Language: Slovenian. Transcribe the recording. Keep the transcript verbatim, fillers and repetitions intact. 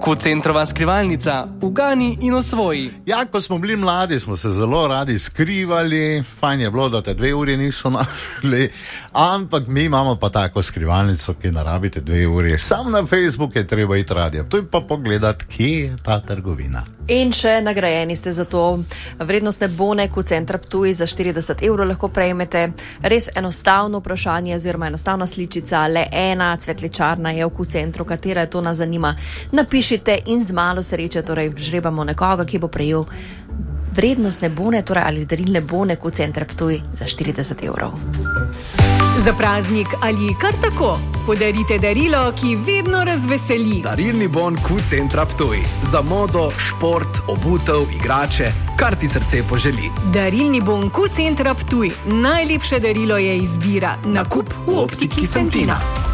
Q-centrova skrivalnica, ugani in osvoji. Ja, ko smo bili mladi, smo se zelo radi skrivali, fajn je bilo, da te dve uri niso našli, ampak mi imamo pa tako skrivalnico, ki narabite dve uri. Sam na Facebook je treba iti radio, tu pa pogledati, kje je ta trgovina. In še nagrajeni ste za to. Vrednostne bone Q-centra Ptuj za štirideset evrov lahko prejmete. Res enostavno vprašanje oziroma enostavna sličica, le ena cvetličarna je v Q-centru, katera je to nas zanima. Napišite in z malo sreče, torej žrebamo nekoga, ki bo prejel vrednostne bone, torej ali darilne bone Q-centra Ptuj za štirideset evrov. Za praznik ali kar tako, podarite darilo, ki vedno razveseli. Darilni bon Q-centra Ptuj. Za modo, šport, obutev, igrače, kar ti srce poželi. Darilni bon Q-centra Ptuj. Najlepše darilo je izbira. Nakup v optiki Sentina.